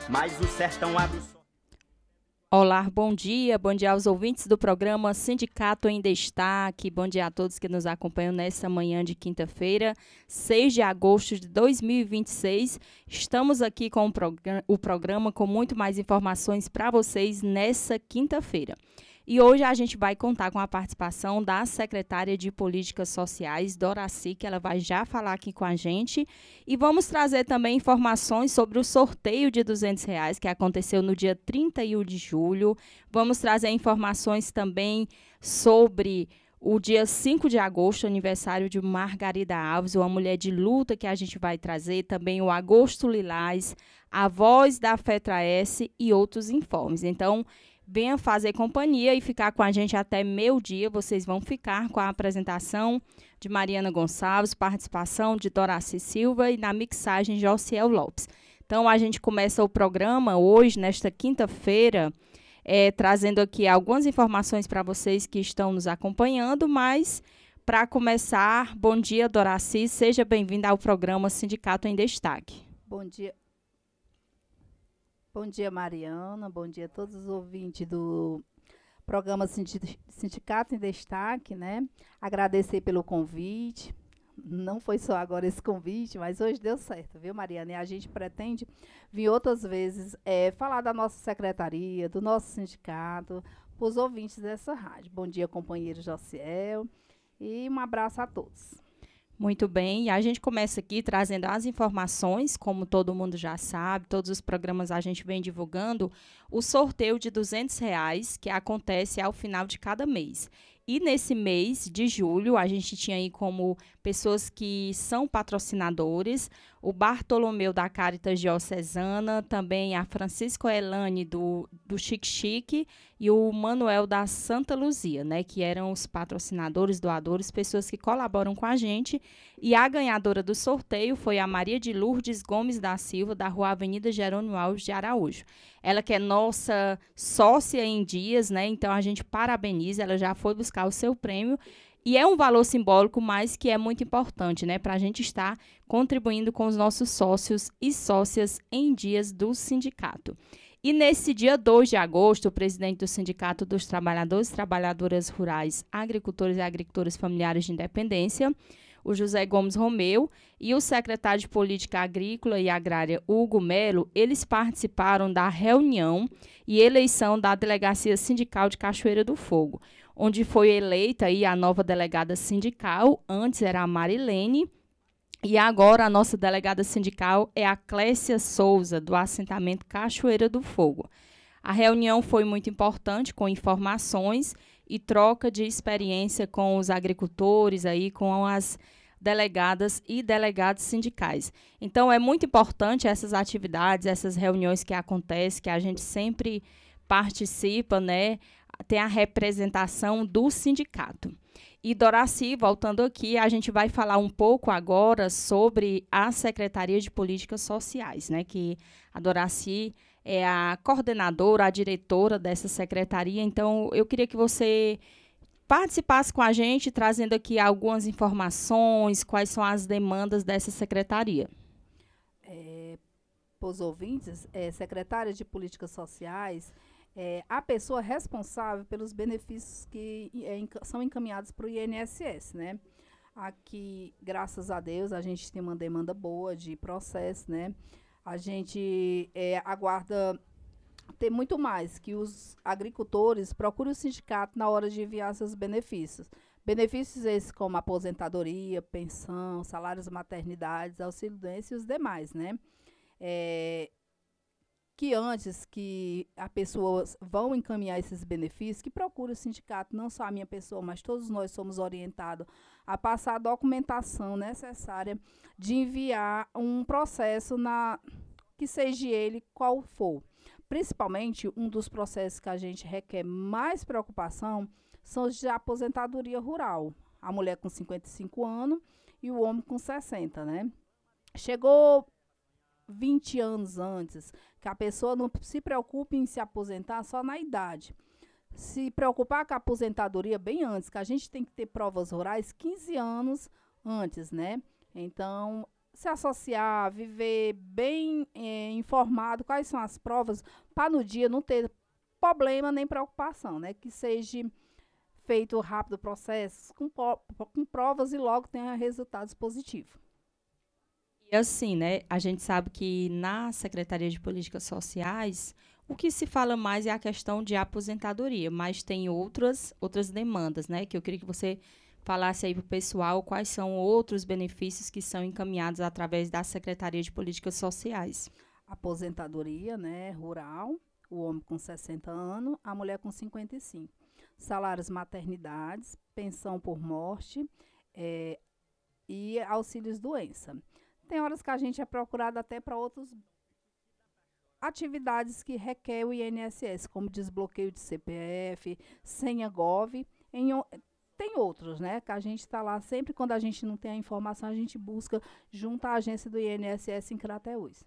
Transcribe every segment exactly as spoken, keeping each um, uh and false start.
mas o sertão abre o sol. Olá, bom dia, bom dia aos ouvintes do programa Sindicato em Destaque, bom dia a todos que nos acompanham nessa manhã de quinta-feira, seis de agosto de dois mil e vinte e seis. Estamos aqui com o, prog- o programa com muito mais informações para vocês nessa quinta-feira. E hoje a gente vai contar com a participação da secretária de Políticas Sociais, Doraci, que ela vai já falar aqui com a gente. E vamos trazer também informações sobre o sorteio de duzentos reais, que aconteceu no dia trinta e um de julho. Vamos trazer informações também sobre o dia cinco de agosto, aniversário de Margarida Alves, uma mulher de luta que a gente vai trazer. Também o Agosto Lilás, a voz da FETRAES e outros informes. Então, venha fazer companhia e ficar com a gente até meio-dia. Vocês vão ficar com a apresentação de Mariana Gonçalves, participação de Doraci Silva e na mixagem Josiel Lopes. Então, a gente começa o programa hoje, nesta quinta-feira, é, trazendo aqui algumas informações para vocês que estão nos acompanhando, mas, para começar, bom dia, Doraci, seja bem-vinda ao programa Sindicato em Destaque. Bom dia. Bom dia, Mariana. Bom dia a todos os ouvintes do programa Sindi- Sindicato em Destaque, né? Agradecer pelo convite. Não foi só agora esse convite, mas hoje deu certo, viu, Mariana? E a gente pretende vir outras vezes é, falar da nossa secretaria, do nosso sindicato, para os ouvintes dessa rádio. Bom dia, companheiro Josiel, e um abraço a todos. Muito bem, e a gente começa aqui trazendo as informações, como todo mundo já sabe, todos os programas a gente vem divulgando, o sorteio de duzentos reais que acontece ao final de cada mês. E nesse mês de julho, a gente tinha aí como pessoas que são patrocinadores, o Bartolomeu da Caritas Diocesana, também a Francisco Elane do, do Chique Chique e o Manuel da Santa Luzia, né, que eram os patrocinadores, doadores, pessoas que colaboram com a gente. E a ganhadora do sorteio foi a Maria de Lourdes Gomes da Silva, da Rua Avenida Jerônimo Alves de Araújo. Ela que é nossa sócia em dias, né? Então a gente parabeniza, ela já foi buscar o seu prêmio. E é um valor simbólico, mas que é muito importante, né? Para a gente estar contribuindo com os nossos sócios e sócias em dias do sindicato. E nesse dia dois de agosto, o presidente do Sindicato dos Trabalhadores e Trabalhadoras Rurais, Agricultores e Agricultoras Familiares de Independência, o José Gomes Romeu, e o secretário de Política Agrícola e Agrária, Hugo Melo, eles participaram da reunião e eleição da Delegacia Sindical de Cachoeira do Fogo, onde foi eleita aí a nova delegada sindical. Antes era a Marilene, e agora a nossa delegada sindical é a Clécia Souza, do assentamento Cachoeira do Fogo. A reunião foi muito importante, com informações e troca de experiência com os agricultores, aí, com as delegadas e delegados sindicais. Então, é muito importante essas atividades, essas reuniões que acontecem, que a gente sempre participa, né? Tem a representação do sindicato. E, Doraci, voltando aqui, a gente vai falar um pouco agora sobre a Secretaria de Políticas Sociais, né? Que a Doraci é a coordenadora, a diretora dessa secretaria. Então, eu queria que você participasse com a gente, trazendo aqui algumas informações, quais são as demandas dessa secretaria. É, para os ouvintes, é, secretária de Políticas Sociais é a pessoa responsável pelos benefícios que é, enca- são encaminhados para o I N S S, né? Aqui, graças a Deus, a gente tem uma demanda boa de processo, né? A gente é, aguarda ter muito mais, que os agricultores procurem o sindicato na hora de enviar seus benefícios. Benefícios esses como aposentadoria, pensão, salários maternidades, auxílio-doença e os demais, né? É, que antes que as pessoas vão encaminhar esses benefícios, que procure o sindicato, não só a minha pessoa, mas todos nós somos orientados a passar a documentação necessária de enviar um processo na, que seja ele qual for. Principalmente, um dos processos que a gente requer mais preocupação são os de aposentadoria rural. A mulher com cinquenta e cinco anos e o homem com sessenta, né? Chegou vinte anos antes, que a pessoa não se preocupe em se aposentar só na idade. Se preocupar com a aposentadoria bem antes, que a gente tem que ter provas rurais quinze anos antes, né? Então, se associar, viver bem é, informado, quais são as provas, para no dia não ter problema nem preocupação, né? Que seja feito rápido o processo, com, com provas e logo tenha resultados positivos. E assim, né, a gente sabe que na Secretaria de Políticas Sociais, o que se fala mais é a questão de aposentadoria, mas tem outras, outras demandas, né, que eu queria que você falasse aí para o pessoal quais são outros benefícios que são encaminhados através da Secretaria de Políticas Sociais. Aposentadoria, né, rural, o homem com sessenta anos, a mulher com cinquenta e cinco. Salários maternidades, pensão por morte é, e auxílios doença. Tem horas que a gente é procurado até para outras atividades que requer o I N S S, como desbloqueio de C P F, senha Gov, em, tem outros, né? Que a gente está lá, sempre quando a gente não tem a informação, a gente busca junto à agência do I N S S em Crateús.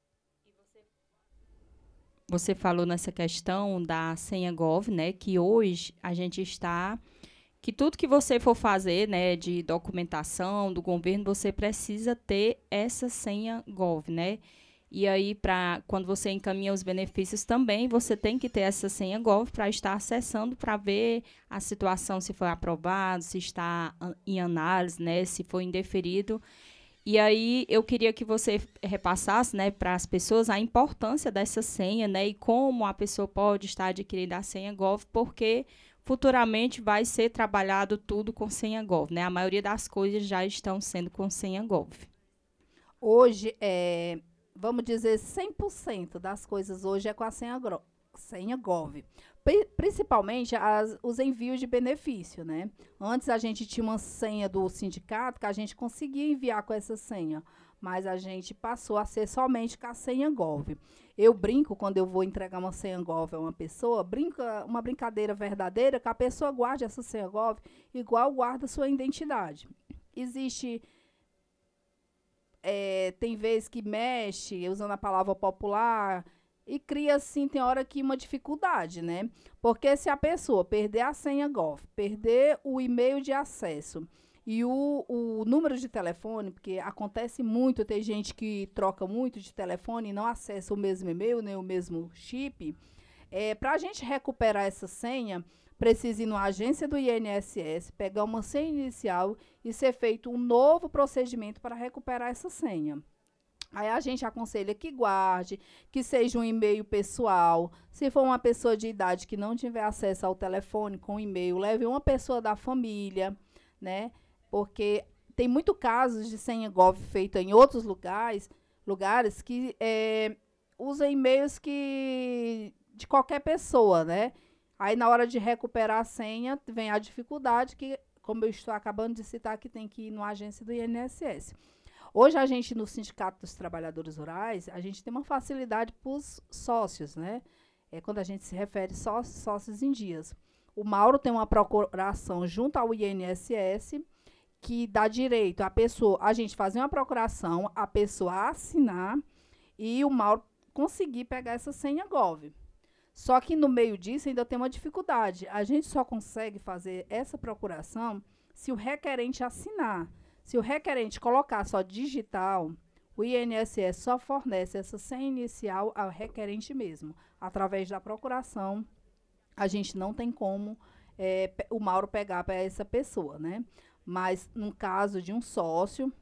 Você falou nessa questão da senha Gov, né? Que hoje a gente está... que tudo que você for fazer, né, de documentação do governo, você precisa ter essa senha Gov, né? E aí, pra, quando você encaminha os benefícios também, você tem que ter essa senha Gov para estar acessando, para ver a situação, se foi aprovado, se está em análise, né, se foi indeferido. E aí, eu queria que você repassasse, né, para as pessoas a importância dessa senha, né, e como a pessoa pode estar adquirindo a senha Gov, porque futuramente vai ser trabalhado tudo com senha Gov, né? A maioria das coisas já estão sendo com senha Gov. Hoje, é, vamos dizer, cem por cento das coisas hoje é com a senha, senha Gov. Principalmente as, os envios de benefício, né? Antes a gente tinha uma senha do sindicato que a gente conseguia enviar com essa senha, mas a gente passou a ser somente com a senha Gov. Eu brinco, quando eu vou entregar uma senha Gov a uma pessoa, brinca, uma brincadeira verdadeira, que a pessoa guarde essa senha Gov igual guarda sua identidade. Existe, é, tem vezes que mexe, usando a palavra popular, e cria, assim, tem hora que uma dificuldade, né? Porque se a pessoa perder a senha Gov, perder o e-mail de acesso e o, o número de telefone, porque acontece muito, tem gente que troca muito de telefone e não acessa o mesmo e-mail, nem o mesmo chip. É, para a gente recuperar essa senha, precisa ir na agência do I N S S, pegar uma senha inicial e ser feito um novo procedimento para recuperar essa senha. Aí a gente aconselha que guarde, que seja um e-mail pessoal. Se for uma pessoa de idade que não tiver acesso ao telefone com e-mail, leve uma pessoa da família, né? Porque tem muito casos de senha Gov feita em outros lugares, lugares que é, usam e-mails que de qualquer pessoa, né? Aí na hora de recuperar a senha, vem a dificuldade que, como eu estou acabando de citar, que tem que ir na agência do I N S S. Hoje, a gente, no Sindicato dos Trabalhadores Rurais, a gente tem uma facilidade para os sócios, né? É quando a gente se refere só sócios em dias. O Mauro tem uma procuração junto ao I N S S que dá direito à pessoa, a gente fazer uma procuração, a pessoa assinar e o Mauro conseguir pegar essa senha Gov. Só que no meio disso ainda tem uma dificuldade. A gente só consegue fazer essa procuração se o requerente assinar. Se o requerente colocar só digital, o I N S S só fornece essa senha inicial ao requerente mesmo. Através da procuração, a gente não tem como é, o Mauro pegar para essa pessoa, né? Mas, no caso de um sócio,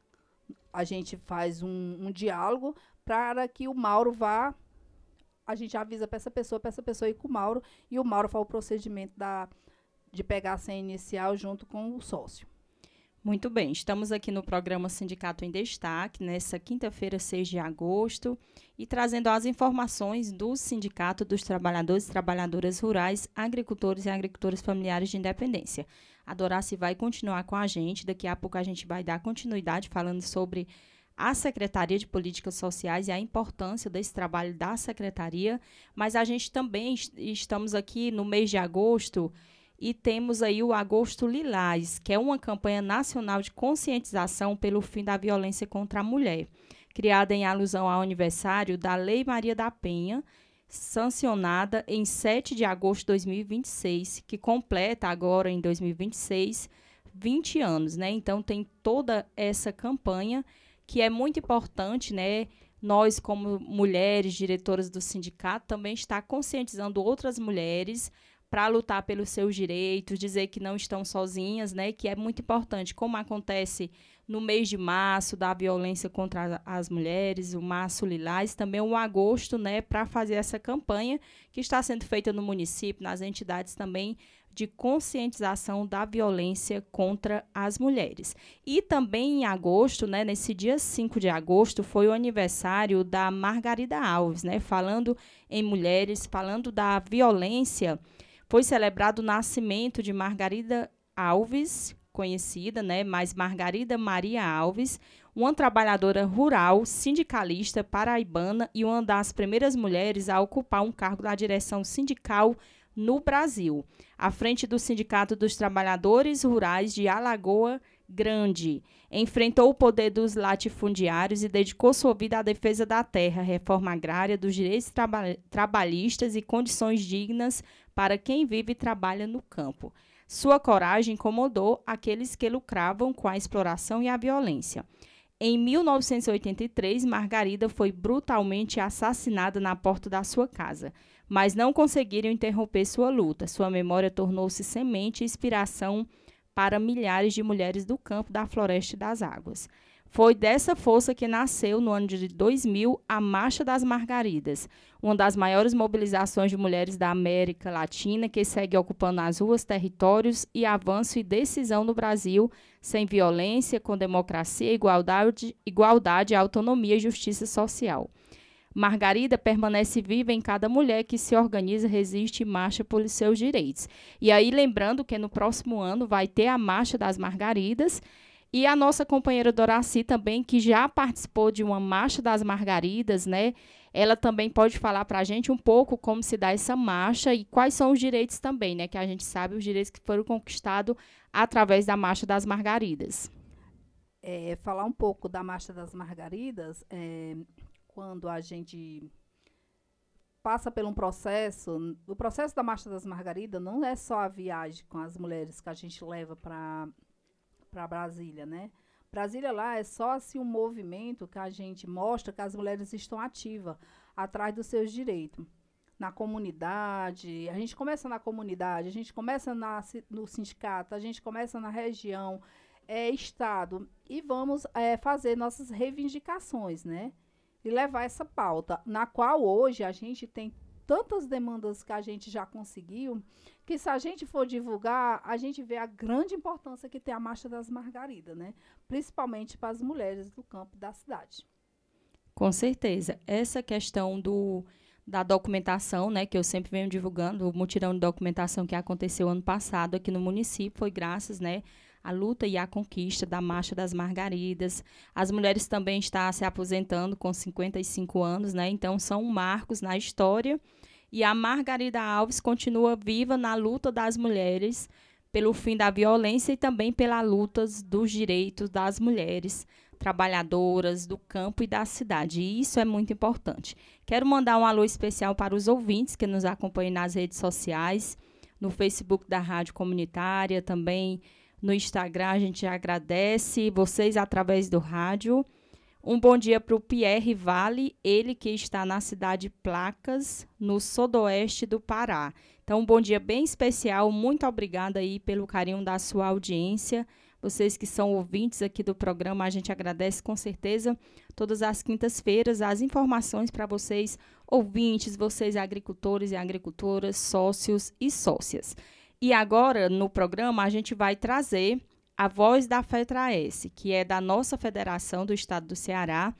a gente faz um, um diálogo para que o Mauro vá, a gente avisa para essa pessoa, para essa pessoa ir com o Mauro, e o Mauro faz o procedimento da, de pegar a senha inicial junto com o sócio. Muito bem, estamos aqui no programa Sindicato em Destaque, nessa quinta-feira, seis de agosto, e trazendo as informações do Sindicato dos Trabalhadores e Trabalhadoras Rurais, Agricultores e Agricultoras Familiares de Independência. A Doraci vai continuar com a gente, daqui a pouco a gente vai dar continuidade falando sobre a Secretaria de Políticas Sociais e a importância desse trabalho da Secretaria, mas a gente também est- estamos aqui no mês de agosto, e temos aí o Agosto Lilás, que é uma campanha nacional de conscientização pelo fim da violência contra a mulher, criada em alusão ao aniversário da Lei Maria da Penha, sancionada em sete de agosto de dois mil e vinte e seis, que completa agora em dois mil e vinte e seis vinte anos, né? Então tem toda essa campanha que é muito importante, né, nós, como mulheres, diretoras do sindicato, também está conscientizando outras mulheres para lutar pelos seus direitos, dizer que não estão sozinhas, né, que é muito importante, como acontece no mês de março, da violência contra as mulheres, o Março Lilás, também o agosto, né, para fazer essa campanha que está sendo feita no município, nas entidades também, de conscientização da violência contra as mulheres. E também em agosto, né, nesse dia cinco de agosto, foi o aniversário da Margarida Alves, né, falando em mulheres, falando da violência. Foi celebrado o nascimento de Margarida Alves, conhecida, né, mas Margarida Maria Alves, uma trabalhadora rural, sindicalista paraibana e uma das primeiras mulheres a ocupar um cargo da direção sindical no Brasil, à frente do Sindicato dos Trabalhadores Rurais de Alagoa Grande. Enfrentou o poder dos latifundiários e dedicou sua vida à defesa da terra, reforma agrária, dos direitos traba- trabalhistas e condições dignas para quem vive e trabalha no campo. Sua coragem incomodou aqueles que lucravam com a exploração e a violência. Em mil novecentos e oitenta e três, Margarida foi brutalmente assassinada na porta da sua casa, mas não conseguiram interromper sua luta. Sua memória tornou-se semente e inspiração para milhares de mulheres do campo, da floresta e das águas. Foi dessa força que nasceu, no ano de dois mil, a Marcha das Margaridas, uma das maiores mobilizações de mulheres da América Latina, que segue ocupando as ruas, territórios e avanço e decisão no Brasil, sem violência, com democracia, igualdade, igualdade, autonomia e justiça social. Margarida permanece viva em cada mulher que se organiza, resiste e marcha pelos seus direitos. E aí, lembrando que no próximo ano vai ter a Marcha das Margaridas, e a nossa companheira Doraci também, que já participou de uma Marcha das Margaridas, né? Ela também pode falar para a gente um pouco como se dá essa marcha e quais são os direitos também, né? Que a gente sabe os direitos que foram conquistados através da Marcha das Margaridas. É, falar um pouco da Marcha das Margaridas, é, quando a gente passa por um processo, o processo da Marcha das Margaridas não é só a viagem com as mulheres que a gente leva para para Brasília, né? Brasília lá é só assim um movimento que a gente mostra que as mulheres estão ativas atrás dos seus direitos. Na comunidade, a gente começa na comunidade, a gente começa na, no sindicato, a gente começa na região, é, estado, e vamos é, fazer nossas reivindicações, né? E levar essa pauta, na qual hoje a gente tem tantas demandas que a gente já conseguiu, que se a gente for divulgar, a gente vê a grande importância que tem a Marcha das Margaridas, né? Principalmente para as mulheres do campo da cidade. Com certeza. Essa questão do, da documentação, né, que eu sempre venho divulgando, o mutirão de documentação que aconteceu ano passado aqui no município, foi graças, né, à luta e à conquista da Marcha das Margaridas. As mulheres também estão se aposentando com cinquenta e cinco anos, né? Então são marcos na história. E a Margarida Alves continua viva na luta das mulheres pelo fim da violência e também pela luta dos direitos das mulheres trabalhadoras do campo e da cidade. E isso é muito importante. Quero mandar um alô especial para os ouvintes que nos acompanham nas redes sociais, no Facebook da Rádio Comunitária, também no Instagram. A gente agradece vocês através do rádio. Um bom dia para o Pierre Vale, ele que está na cidade de Placas, no sudoeste do Pará. Então, um bom dia bem especial, muito obrigada aí pelo carinho da sua audiência. Vocês que são ouvintes aqui do programa, a gente agradece com certeza todas as quintas-feiras as informações para vocês, ouvintes, vocês agricultores e agricultoras, sócios e sócias. E agora, no programa, a gente vai trazer a voz da FETRAES, que é da nossa federação do estado do Ceará,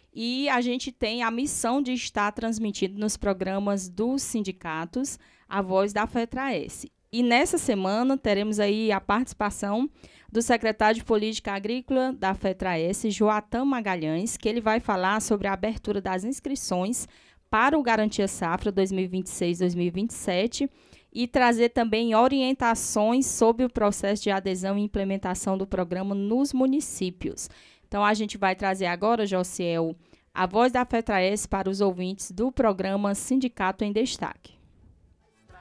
e a gente tem a missão de estar transmitindo nos programas dos sindicatos a voz da FETRAES. E nessa semana teremos aí a participação do secretário de Política Agrícola da FETRAES, Joatan Magalhães, que ele vai falar sobre a abertura das inscrições para o Garantia Safra dois mil e vinte e seis, dois mil e vinte e sete, e trazer também orientações sobre o processo de adesão e implementação do programa nos municípios. Então, a gente vai trazer agora, Josiel, a voz da FETRAES para os ouvintes do programa Sindicato em Destaque.